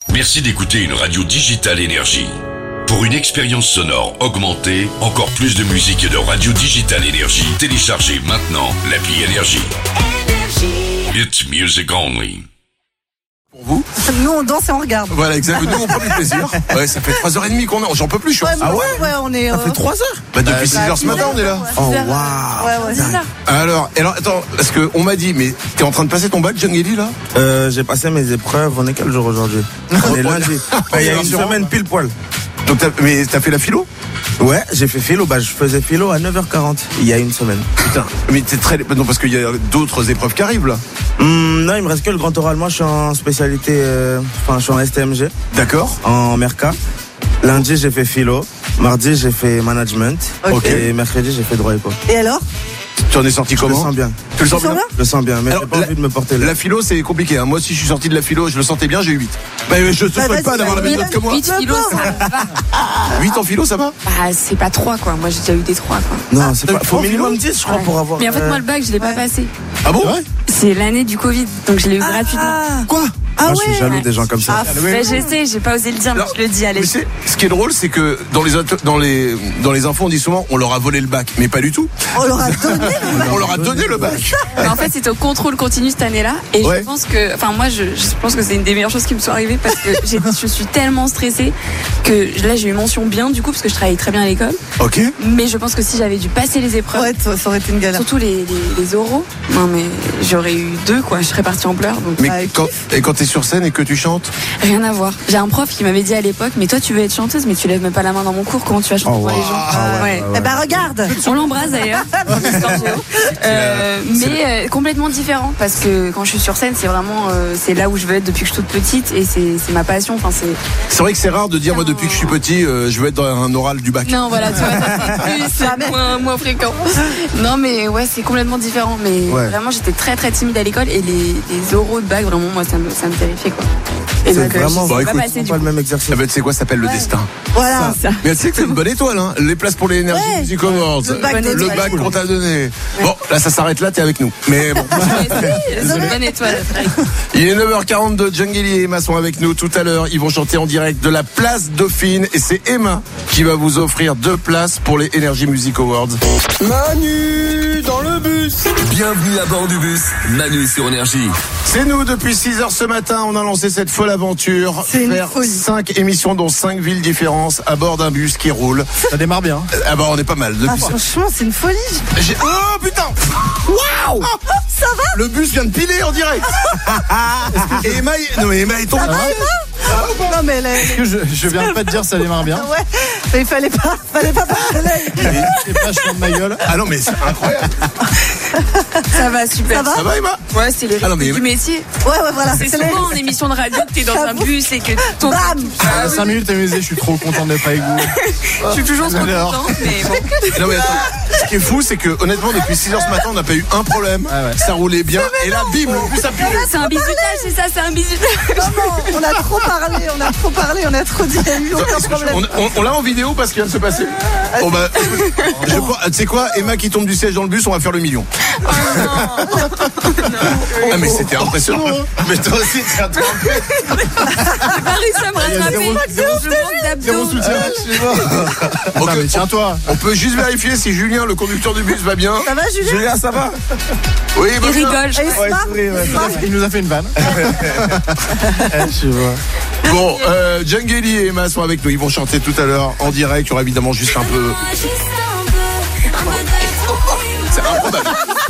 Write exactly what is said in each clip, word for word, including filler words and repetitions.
Merci d'écouter une radio digitale Énergie. Pour une expérience sonore augmentée, encore plus de musique et de radio digitale Énergie, téléchargez maintenant l'appli Énergie. It's music only. Pour vous? Nous on danse et on regarde. Voilà, exactement. Nous on prend du plaisir. Ouais, ça fait trois heures trente qu'on est. J'en peux plus, je suis Ouais, en... Ah ouais? ouais, on est. Ça fait trois heures? Bah depuis six heures ce matin on est là. Oh waouh. Ouais, ouais, c'est ça. Alors, alors attends, parce que on m'a dit, mais t'es en train de passer ton bac, Djangeli, là? Euh, j'ai passé mes épreuves. On est quel jour aujourd'hui? On est lundi. Bah, il y a une semaine pile poil. Donc t'as, mais t'as fait la philo? Ouais, j'ai fait philo. Bah, je faisais philo à neuf heures quarante il y a une semaine. Putain, mais t'es très... Non, parce qu'il y a d'autres épreuves qui arrivent, là. Hum, non, il me reste que le grand oral. Moi, je suis en spécialité... euh, Enfin, je suis en S T M G. D'accord. En Merca. Lundi, j'ai fait philo. Mardi, j'ai fait management. Ok. Et mercredi, j'ai fait droit éco. Et alors? Tu en es sorti Je le comment? sens bien. Tu le sens Tu sens bien? Je le sens bien, mais Alors, j'ai pas la- envie de me porter là. La philo, c'est compliqué, hein. Moi aussi, je suis sorti de la philo, je le sentais bien, j'ai eu huit. Bah, je te Bah, souhaite vas-y, pas d'avoir la bah, même note que moi. huit philo, ça va. huit en philo, ça va? Bah, c'est pas trois, quoi. Moi, j'ai déjà eu des trois, quoi. Non, c'est pas. Faut en philo minimum dix, je crois, Ouais. pour avoir. Mais en fait, euh, moi, le bac, je l'ai pas ouais. passé. Ah bon? C'est l'année du Covid, donc je l'ai eu gratuitement. Ah, Quoi? ah moi, ouais. je suis jaloux des gens comme ça. Ah, Mais je sais, j'ai pas osé le dire, mais Alors, je le dis, allez. Mais c'est, ce qui est drôle, c'est que dans les, auto- dans les, dans les infos, on dit souvent, on leur a volé le bac. Mais pas du tout. On leur a donné. On leur a donné le bac. Mais en fait, c'était au contrôle continu cette année-là. Et Ouais. je pense que, enfin, moi, je, je pense que c'est une des meilleures choses qui me sont arrivées parce que j'ai- je suis tellement stressée que là, j'ai eu mention bien, du coup, parce que je travaille très bien à l'école. Ok. Mais je pense que si j'avais dû passer les épreuves, Ouais, ça aurait été une galère. surtout les, les, les oraux, non, mais j'aurais eu deux, quoi. Je serais partie en pleurs. Donc, Mais Bah, quand, et quand t'es sur scène et que tu chantes? rien à voir. J'ai un prof qui m'avait dit à l'époque, mais toi, tu veux être chanteuse, mais tu lèves même pas la main dans mon cours. Comment tu vas chanter Oh, pour les wow. gens? Ah ouais, Ouais. Eh ben regarde. On l'embrasse d'ailleurs. Histoire géo. Euh, mais euh, complètement différent parce que quand je suis sur scène, c'est vraiment euh, c'est là où je veux être depuis que je suis toute petite et c'est c'est ma passion. Enfin c'est C'est vrai que c'est rare de dire, moi, depuis que je suis petit, euh, je veux être dans un oral du bac. non voilà tu vois ça c'est plus c'est moins, moins fréquent. Non mais ouais c'est complètement différent. Mais Ouais. vraiment j'étais très très timide à l'école et les, les oraux de bac vraiment moi ça me ça me terrifiait quoi. Et C'est donc, euh, vraiment j'y Bon, suis pas écoute, passée, c'est du pas le coup. même exercice. Ah ben, tu sais quoi, ça s'appelle le destin. Voilà. Ça. Mais tu sais que c'est une bonne étoile, hein. Les places pour les Energy Ouais. Music Awards. Le bac Le d'étoile. bac qu'on t'a donné. Bon, là, ça s'arrête là, t'es avec nous. Mais bon. C'est une bonne étoile. Il est neuf heures quarante-deux, Djangeli et Emma sont avec nous tout à l'heure. Ils vont chanter en direct de la place Dauphine et c'est Emma qui va vous offrir deux places pour les Energy Music Awards. Manu dans le bus. Bienvenue à bord du bus, Manu sur Énergie. C'est nous, depuis six heures ce matin, on a lancé cette folle aventure. C'est une Faire folie. cinq émissions dans cinq villes différentes à bord d'un bus qui roule. Ça démarre bien. Ah bah on est pas mal. Ah, Depuis... franchement, c'est une folie. J'ai- Oh putain. Waouh. Ça va? Le bus vient de piler en direct. Et Emma, est- non mais Emma est tombée. Non mais là, Que je, je viens pas de dire ça démarre bien. ouais. Mais il fallait pas, fallait pas parler. C'est pas je de ma gueule. Ah non mais c'est incroyable. Ça va super. Ça va? Ça va Emma? Ouais c'est les Ah non, rythmes mais- du métier. Ouais, ouais, voilà. C'est les- souvent en émission de radio que t'es dans un bus et que ton. Bam. À cinq minutes amusé, je suis trop content d'être avec vous. Je suis toujours trop Alors. contente, mais bon. Non mais attends, ce qui est fou c'est que honnêtement depuis six heures ce matin on n'a pas eu un problème, Ah ouais. ça roulait bien et là bim le bus a pilé. C'est un bisutage, c'est ça, c'est un bisutage. Maman, on a trop parlé, on a trop parlé, on a trop dit, il y a eu aucun problème. On, on- on l'a en vidéo parce qu'il vient de se passer. Bon bah, je crois- tu sais quoi, Emma qui tombe du siège dans le bus, on va faire le million. Ah mais c'était impressionnant. Mais toi aussi t'es un truc. J'ai pas réussi à me rattraper. Je manque d'abdos. Zéro soutien. Ok, Non, mais tiens-toi. on peut juste vérifier si Julien, le conducteur du bus, va bien. Ça va, Julien? Julien, ça va? Oui, il va Il bien. rigole. je Et crois. Ouais, Smart? souris, ouais. Smart? Il nous a fait une vanne. Je vois. Bon, euh, Djangeli et Emma sont avec nous. Ils vont chanter tout à l'heure en direct. Il y aura évidemment juste un peu. C'est improbable.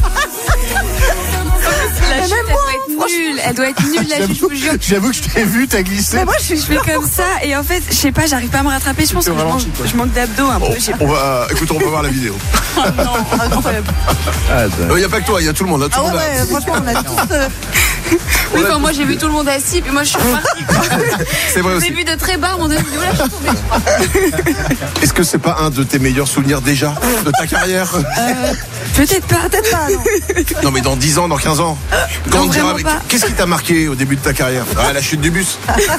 La chute, elle doit être nulle. Elle doit être nulle, la chute, je vous jure. J'avoue que je t'ai vu, t'as glissé. Mais moi, je suis Je fais comme ça et en fait, je sais pas, j'arrive pas à me rattraper. Je pense que je ralenti, manque, quoi. je manque d'abdos un peu. Bon, Je sais pas. on va, écoute, on va voir la vidéo. incroyable. Il n'y a pas que toi, il y a tout le monde. Hein, tout Ah le ouais, monde a- ouais, franchement, on a tous. euh, Oui, enfin, moi j'ai vu tout le monde assis, puis moi je suis repartie. C'est vrai Au aussi. début de très bas, on a dit, oh là, je suis tombée. Est-ce que c'est pas un de tes meilleurs souvenirs déjà de ta carrière? Peut-être pas. Peut-être pas, non. Non, mais dans dix ans, dans quinze ans. Quand Non, on dira, vraiment mais pas. qu'est-ce qui t'a marqué au début de ta carrière? Ah, la chute du bus.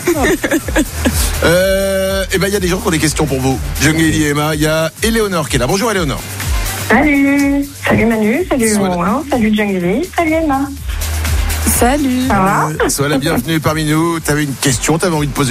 euh, et ben, il y a des gens qui ont des questions pour vous. Djangeli et Emma, il y a Éléonore qui est là. Bonjour Éléonore. Salut, salut Manu, salut Sois la- Romain, salut Djangeli, salut Emma. Salut. Ça va? Sois la bienvenue parmi nous. T'avais une question, t'avais envie de poser